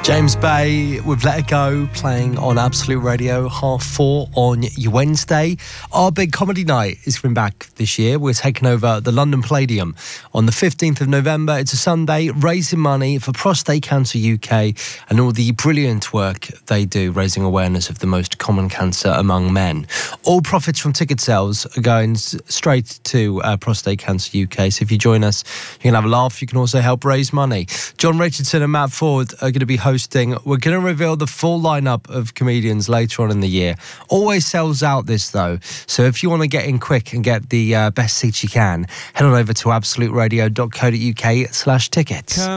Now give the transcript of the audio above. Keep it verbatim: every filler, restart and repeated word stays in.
James Bay with Let It Go, playing on Absolute Radio, half four on your Wednesday. Our big comedy night is coming back this year. We're taking over the London Palladium on the fifteenth of November. It's a Sunday, raising money for Prostate Cancer U K and all the brilliant work they do, raising awareness of the most common cancer among men. All profits from ticket sales are going straight to uh, Prostate Cancer U K. So if you join us, you can have a laugh. You can also help raise money. John Richardson and Matt Ford are going to be hosting. We're going to reveal the full lineup of comedians later on in the year. Always sells out this though, so if you want to get in quick and get the uh, best seats you can, head on over to absolute radio dot co dot uk slash tickets.